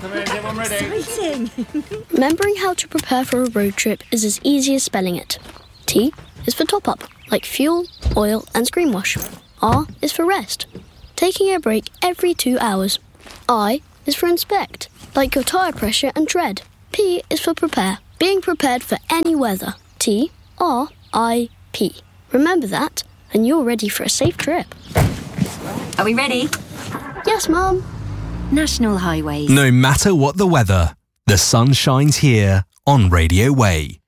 Come in, everyone ready? Exciting! Remembering how to prepare for a road trip is as easy as spelling it. T is for top up, like fuel, oil and screen wash. R is for rest, taking a break every 2 hours. I is for inspect, like your tyre pressure and tread. P is for prepare, being prepared for any weather. T-R-I-P. Remember that, and you're ready for a safe trip. Are we ready? Yes, Mum. National Highways. No matter what the weather, the sun shines here on Radio Way.